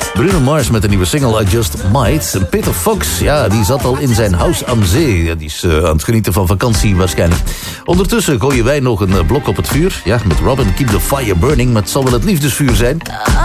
Bruno Mars met de nieuwe single I Just Might. En Peter Fox, ja, die zat al in zijn huis aan zee. Ja, die is aan het genieten van vakantie waarschijnlijk. Ondertussen gooien wij nog een blok op het vuur. Ja, met Robin, Keep the Fire Burning. Maar het zal wel het liefdesvuur zijn.